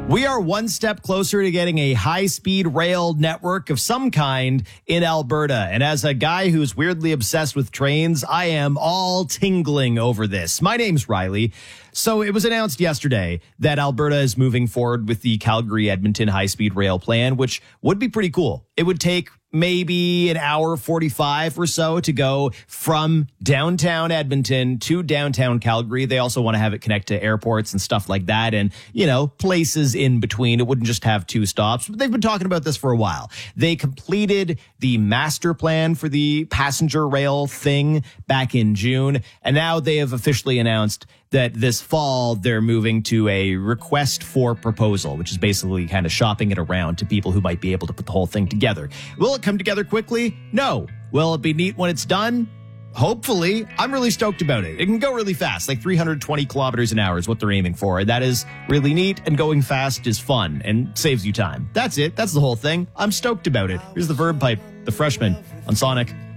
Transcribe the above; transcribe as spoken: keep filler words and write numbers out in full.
We are one step closer to getting a high-speed rail network of some kind in Alberta. And as a guy who's weirdly obsessed with trains, I am all tingling over this. My name's Riley. So it was announced yesterday that Alberta is moving forward with the Calgary-Edmonton high-speed rail plan, which would be pretty cool. It would take maybe an hour forty-five or so to go from downtown Edmonton to downtown Calgary. They also want to have it connect to airports and stuff like that and, you know, places in between. It wouldn't just have two stops. But they've been talking about this for a while. They completed the master plan for the passenger rail thing back in June, and now they have officially announced that this fall they're moving to a request for proposal, which is basically kind of shopping it around to people who might be able to put the whole thing together. Will it come together quickly? No. Will it be neat when it's done? Hopefully. I'm really stoked about it. It can go really fast, like three hundred twenty kilometers an hour is what they're aiming for. That is really neat, and going fast is fun and saves you time. That's it. That's the whole thing. I'm stoked about it. Here's the Verb Pipe, the freshman on Sonic.